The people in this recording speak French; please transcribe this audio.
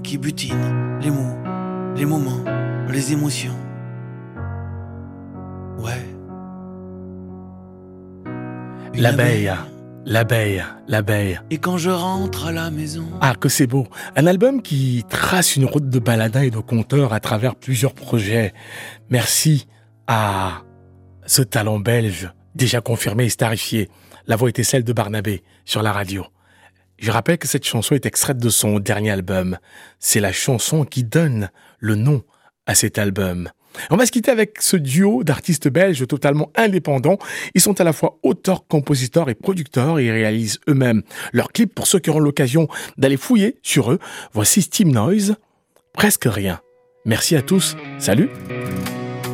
qui butine, les mots, les moments, les émotions. Ouais. Une L'abeille. Et quand je rentre à la maison. Ah, que c'est beau. Un album qui trace une route de baladins et de conteurs à travers plusieurs projets. Merci à ce talent belge, déjà confirmé et starifié. La voix était celle de Barnabé sur la radio. Je rappelle que cette chanson est extraite de son dernier album. C'est la chanson qui donne le nom à cet album. On va se quitter avec ce duo d'artistes belges totalement indépendants. Ils sont à la fois auteurs, compositeurs et producteurs et ils réalisent eux-mêmes leurs clips. Pour ceux qui auront l'occasion d'aller fouiller sur eux, voici Steam Noise, presque rien. Merci à tous, salut.